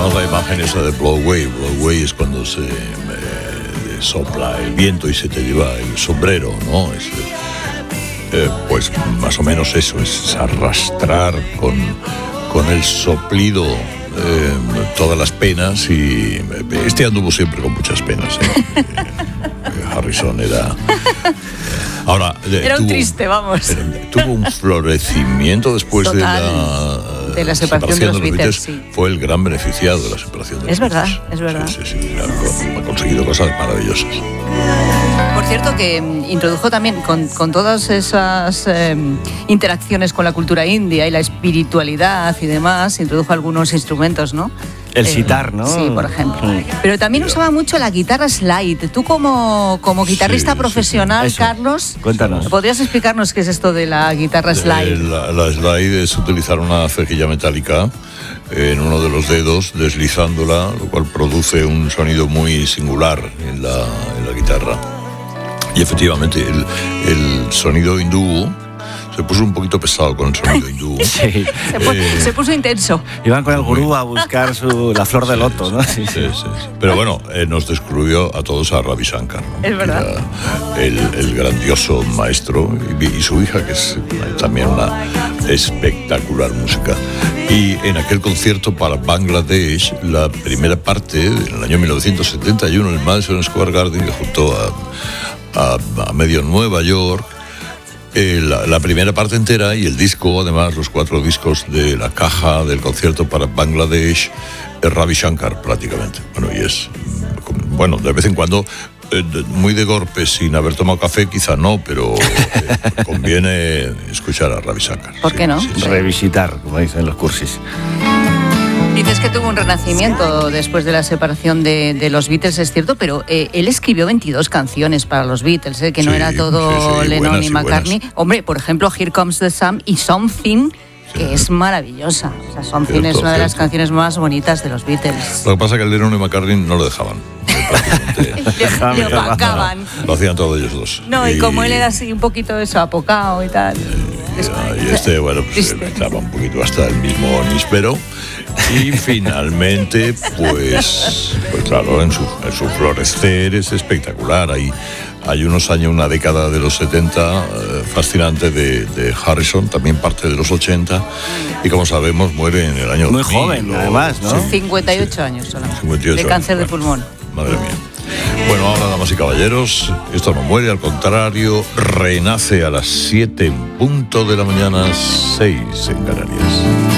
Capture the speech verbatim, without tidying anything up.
además la imagen esa de blow away. Blow away es cuando se eh, sopla el viento y se te lleva el sombrero, ¿no? Es, eh, pues más o menos eso, es arrastrar con, con el soplido eh, todas las penas. Y este anduvo siempre con muchas penas, ¿eh? Harrison era... Ahora, era un tuvo, triste, vamos. Pero, tuvo un florecimiento después Total, de la, de la separación, separación de los Beatles. Sí. Fue el gran beneficiado de la separación de los Es verdad, Beatles. es verdad. Sí, sí, sí, ha, ha conseguido cosas maravillosas. Por cierto, que introdujo también con, con todas esas eh, interacciones con la cultura india y la espiritualidad y demás, introdujo algunos instrumentos, ¿no? El sitar, ¿no? Sí, por ejemplo. Sí. Pero también usaba mucho la guitarra slide. Tú como, como guitarrista sí, profesional, sí, sí. Carlos, cuéntanos. ¿Podrías explicarnos qué es esto de la guitarra slide? La, la slide es utilizar una cejilla metálica en uno de los dedos, deslizándola, lo cual produce un sonido muy singular en la, en la guitarra. Y efectivamente, el, el sonido hindú se puso un poquito pesado con el sonido hindú. Sí. Se, pu- eh, se puso intenso. Iban con el gurú a buscar su, la flor de loto, ¿no? Sí, sí, sí, sí. Pero bueno, eh, nos descubrió a todos a Ravi Shankar, ¿no? Es verdad. El, el grandioso maestro y, y su hija, que es también una espectacular música. Y en aquel concierto para Bangladesh, la primera parte, en el año mil novecientos setenta y uno, en el Madison Square Garden, que junto a, a, a medio Nueva York, Eh, la, la primera parte entera y el disco, además los cuatro discos de la caja del concierto para Bangladesh, es Ravi Shankar prácticamente. Bueno, y es, bueno, de vez en cuando, eh, muy de golpe, sin haber tomado café, quizá no, pero eh, conviene escuchar a Ravi Shankar. ¿Por qué sí, no? Sí, sí. Revisitar, como dicen los cursis. Dices que tuvo un renacimiento después de la separación de, de los Beatles, es cierto, pero eh, él escribió veintidós canciones para los Beatles, eh, que no sí, era todo sí, sí, Lennon buenas, y McCartney. Buenas. Hombre, por ejemplo, Here Comes the Sun y Something, que sí. es maravillosa. O sea, Something cierto, es una de cierto. las canciones más bonitas de los Beatles. Lo que pasa es que Lennon y McCartney no lo dejaban. le, le opacaban. No, lo hacían todos ellos dos. No, y, y como él era así un poquito eso, apocado y tal. Y, y este, bueno, pues estaba un poquito hasta el mismo níspero. Y finalmente, pues, pues claro, en su, en su florecer es espectacular. Hay, hay unos años, una década de los setenta, eh, fascinante de, de Harrison, también parte de los ochenta. Y como sabemos, muere en el año Muy dos mil, joven, o, además, ¿no? Sí, cincuenta y ocho sí. años solamente. cincuenta y ocho de cáncer años, de pulmón. Bueno, madre mía. Bueno, ahora, damas y caballeros, esto no muere, al contrario, renace a las siete en punto de la mañana, seis en Canarias.